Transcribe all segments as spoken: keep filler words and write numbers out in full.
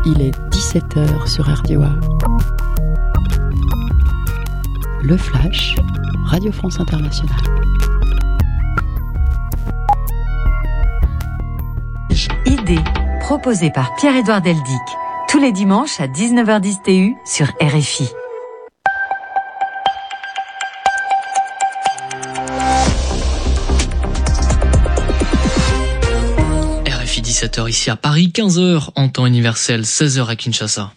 Il est dix-sept heures sur R D O A. Le Flash, Radio France Internationale. Idée, proposée par Pierre-Édouard Deldic, tous les dimanches à dix-neuf heures dix T U sur R F I. R F I dix-sept heures ici à Paris, quinze heures en temps universel, seize heures à Kinshasa.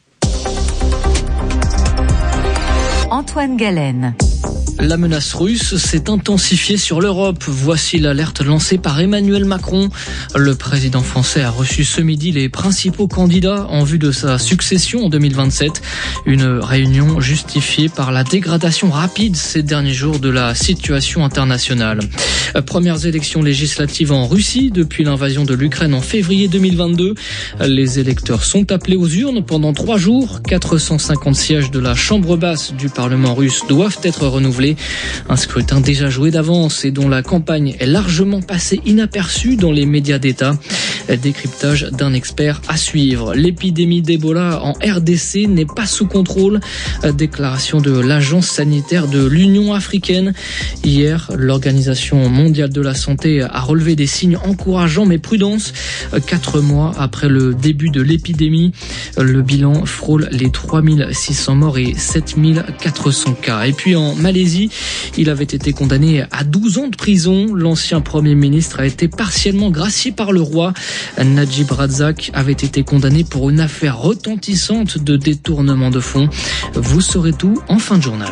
Antoine Galen. La menace russe s'est intensifiée sur l'Europe. Voici l'alerte lancée par Emmanuel Macron. Le président français a reçu ce midi les principaux candidats en vue de sa succession en deux mille vingt-sept. Une réunion justifiée par la dégradation rapide ces derniers jours de la situation internationale. Premières élections législatives en Russie depuis l'invasion de l'Ukraine en février deux mille vingt-deux. Les électeurs sont appelés aux urnes pendant trois jours. quatre cent cinquante sièges de la Chambre basse du Parlement russe doivent être renouvelés. Un scrutin déjà joué d'avance et dont la campagne est largement passée inaperçue dans les médias d'État. Décryptage d'un expert à suivre. L'épidémie d'Ebola en R D C n'est pas sous contrôle. Déclaration de l'Agence sanitaire de l'Union africaine. Hier, l'Organisation mondiale de la santé a relevé des signes encourageants mais prudence. Quatre mois après le début de l'épidémie, le bilan frôle les trois mille six cents morts et sept mille quatre cents cas. Et puis en Malaisie, il avait été condamné à douze ans de prison. L'ancien Premier ministre a été partiellement gracié par le roi. Najib Razak avait été condamné pour une affaire retentissante de détournement de fonds. Vous saurez tout en fin de journal.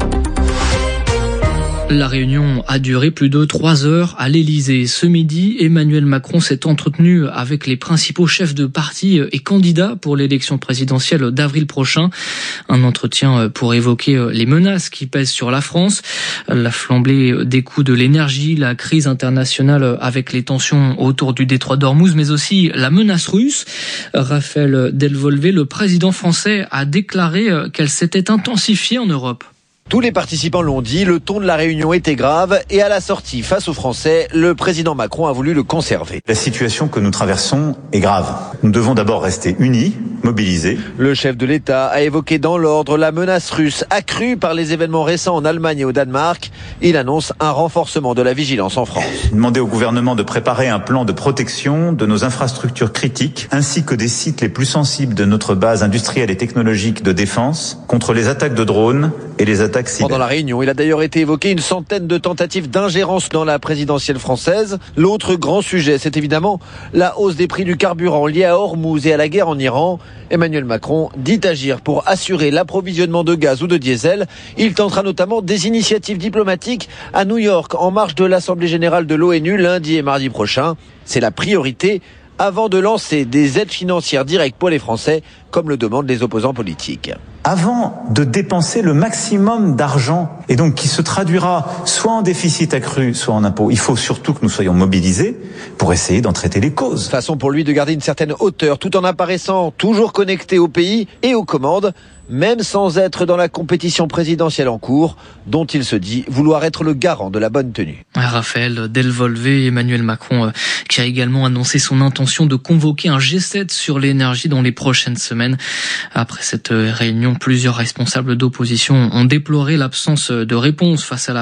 La réunion a duré plus de trois heures à l'Élysée. Ce midi, Emmanuel Macron s'est entretenu avec les principaux chefs de parti et candidats pour l'élection présidentielle d'avril prochain. Un entretien pour évoquer les menaces qui pèsent sur la France, la flambée des coûts de l'énergie, la crise internationale avec les tensions autour du détroit d'Ormuz, mais aussi la menace russe. Raphaël Delvolvé, le président français, a déclaré qu'elle s'était intensifiée en Europe. Tous les participants l'ont dit, le ton de la réunion était grave et à la sortie, face aux Français, le président Macron a voulu le conserver. La situation que nous traversons est grave. Nous devons d'abord rester unis, mobilisés. Le chef de l'État a évoqué dans l'ordre la menace russe accrue par les événements récents en Allemagne et au Danemark. Il annonce un renforcement de la vigilance en France. Demander au gouvernement de préparer un plan de protection de nos infrastructures critiques ainsi que des sites les plus sensibles de notre base industrielle et technologique de défense contre les attaques de drones et les attaques cyber. Pendant la réunion, il a d'ailleurs été évoqué une centaine de tentatives d'ingérence dans la présidentielle française. L'autre grand sujet, c'est évidemment la hausse des prix du carburant liée à Ormuz et à la guerre en Iran. Emmanuel Macron dit agir pour assurer l'approvisionnement de gaz ou de diesel. Il tentera notamment des initiatives diplomatiques à New York en marge de l'Assemblée générale de l'ONU lundi et mardi prochain. C'est la priorité avant de lancer des aides financières directes pour les Français, comme le demandent les opposants politiques. Avant de dépenser le maximum d'argent, et donc qui se traduira soit en déficit accru, soit en impôts, il faut surtout que nous soyons mobilisés pour essayer d'en traiter les causes. Façon pour lui de garder une certaine hauteur, tout en apparaissant toujours connecté au pays et aux commandes, même sans être dans la compétition présidentielle en cours, dont il se dit vouloir être le garant de la bonne tenue. Raphaël Delvolvé, Emmanuel Macron, euh, qui a également annoncé son intention de convoquer un G sept sur l'énergie dans les prochaines semaines. Après cette réunion, plusieurs responsables d'opposition ont déploré l'absence de réponse face à la